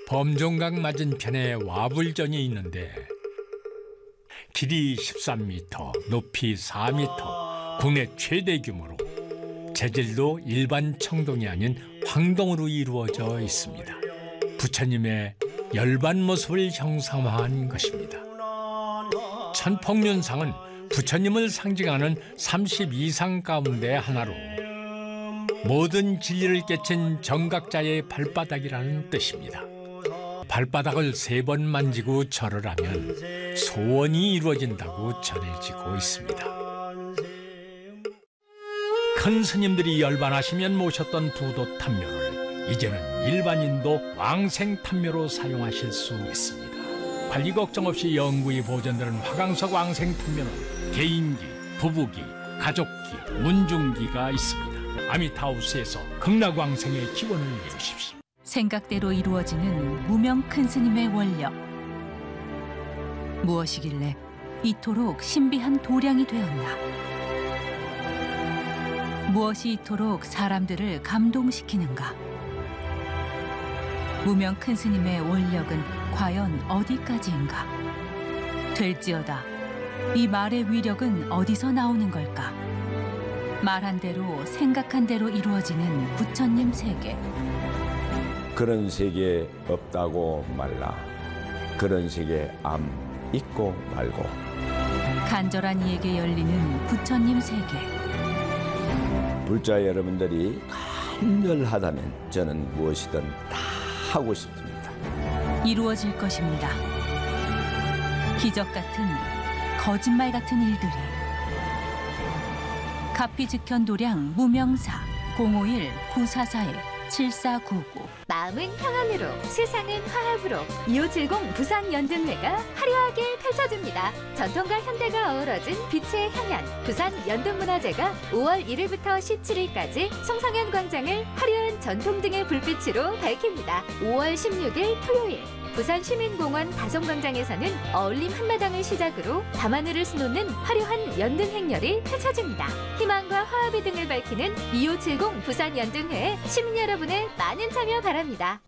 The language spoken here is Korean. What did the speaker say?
범종강 맞은편에 와불전이 있는데 길이 13m, 높이 4m, 국내 최대 규모로 재질도 일반 청동이 아닌 황동으로 이루어져 있습니다. 부처님의 열반 모습을 형상화한 것입니다. 천폭륜상은 부처님을 상징하는 32상 가운데 하나로 모든 진리를 깨친 정각자의 발바닥이라는 뜻입니다. 발바닥을 3번 만지고 절을 하면 소원이 이루어진다고 전해지고 있습니다. 큰 스님들이 열반하시면 모셨던 부도 탐묘를 이제는 일반인도 왕생 탐묘로 사용하실 수 있습니다. 관리 걱정 없이 영구히 보존되는 화강석 왕생 탐묘는 개인기, 부부기, 가족기, 문중기가 있습니다. 아미타우스에서 극락왕생의 기원을 이루십시오. 생각대로 이루어지는 무명 큰 스님의 원력. 무엇이길래 이토록 신비한 도량이 되었나? 무엇이 이토록 사람들을 감동시키는가? 무명 큰 스님의 원력은 과연 어디까지인가? 될지어다. 이 말의 위력은 어디서 나오는 걸까? 말한 대로 생각한 대로 이루어지는 부처님 세계. 그런 세계 없다고 말라. 그런 세계 암 있고 말고. 간절한 이에게 열리는 부처님 세계. 불자 여러분들이 간절하다면 저는 무엇이든 다 하고 싶습니다. 이루어질 것입니다. 기적 같은, 거짓말 같은 일들이. 가피즉현도량 무명사 051-944-7499. 마음은 평안으로, 세상은 화합으로 2570 부산연등회가 화려하게 펼쳐집니다. 전통과 현대가 어우러진 빛의 향연 부산 연등문화제가 5월 1일부터 17일까지 송성현 광장을 화려한 전통등의 불빛으로 밝힙니다. 5월 16일 토요일 부산시민공원 다성광장에서는 어울림 한마당을 시작으로 밤하늘을 수놓는 화려한 연등 행렬이 펼쳐집니다. 희망과 화합의 등을 밝히는 2570 부산 연등회에 시민 여러분의 많은 참여 바랍니다.